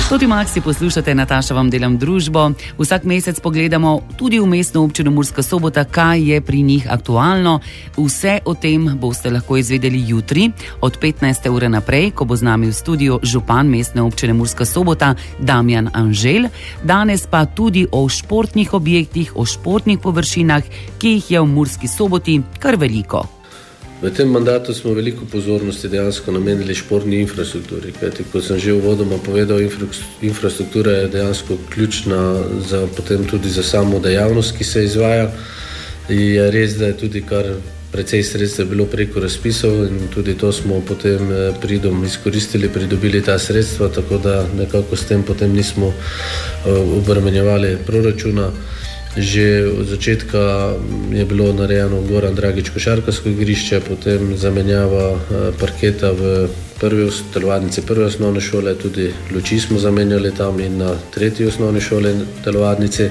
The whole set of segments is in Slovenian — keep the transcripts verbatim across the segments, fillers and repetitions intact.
Toti Maxi poslušate, Nataša vam delam družbo. Vsak mesec pogledamo tudi v mestno občino Murska Sobota, kaj je pri njih aktualno. Vse o tem boste lahko izvedeli jutri od petnajste ure naprej, ko bo z nami v studiu župan mestne občine Murska Sobota Damjan Anželj. Danes pa tudi o športnih objektih, o športnih površinah, ki jih je v Murski Soboti kar veliko. V tem mandatu smo veliko pozornosti dejansko namenili športni infrastrukturi, kajti kot sem že uvodoma povedal, infra, infrastruktura je dejansko ključna za, potem tudi za samo dejavnost, ki se izvaja. Je res, da je tudi kar precej sredstev bilo preko razpisov in tudi to smo potem pridom izkoristili, pridobili ta sredstva, tako da nekako s tem potem nismo obremenjevali proračuna. Že od začetka je bilo narejeno Goran Dragič košarkarsko igrišče, potem zamenjava parketa v prvi telovadnici prve osnovne šole, tudi luči smo zamenjali tam in na tretji osnovni šoli telovadnici.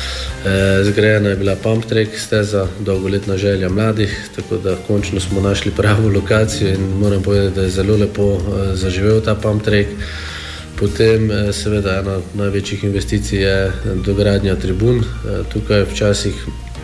Zgrajena je bila pump track steza, dolgoletna želja mladih, tako da končno smo našli pravo lokacijo in moram povedati, da je zelo lepo zaživel ta pump track. Potem seveda ena največjih investicij je dogradnja tribun. Tukaj včasih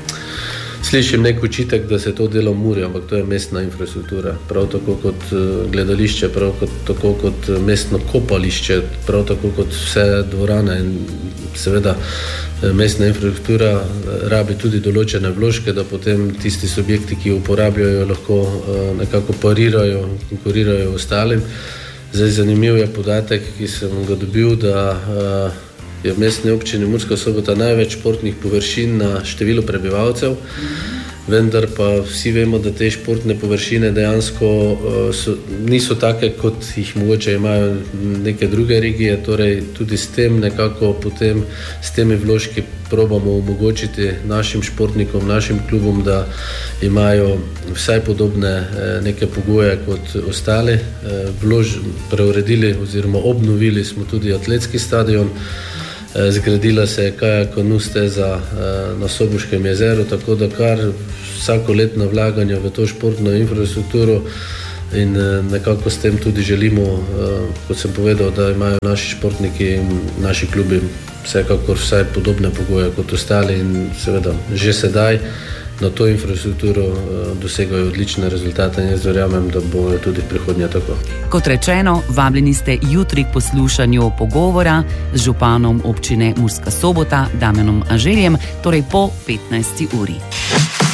slišim nek očitek, da se to delo v Muri, ampak to je mestna infrastruktura. Prav tako kot gledališče, prav tako kot mestno kopališče, prav tako kot vse dvorane. In seveda mestna infrastruktura rabi tudi določene vložke, da potem tisti subjekti, ki jo uporabljajo, lahko nekako parirajo, konkurirajo ostalim. Zdaj, zanimiv je podatek, ki sem ga dobil, da uh, je v mestni občini Murska Sobota največ športnih površin na število prebivalcev, vendar pa vsi vemo, da te športne površine dejansko uh, so, niso take, kot jih mogoče imajo neke druge regije, torej tudi s tem nekako potem s temi vložki probamo omogočiti našim športnikom, našim klubom, da imajo vsaj podobne neke pogoje kot ostali. Vlož, preuredili oziroma obnovili smo tudi atletski stadion, zgradila se je kajak-kanu steza na Soboškem jezeru, tako da kar vsako letno vlaganje v to športno infrastrukturo in nekako s tem tudi želimo, kot sem povedal, da imajo naši športniki in naši klubi vsekakor vsaj podobne pogoje kot ostali in seveda že sedaj na to infrastrukturo dosegajo odlične rezultate in jaz verjamem, da bo tudi v prihodnje tako. Kot rečeno, vabljeni ste jutri k poslušanju pogovora z županom občine Murska Sobota Damjanom Anželjem, torej po petnajsti uri.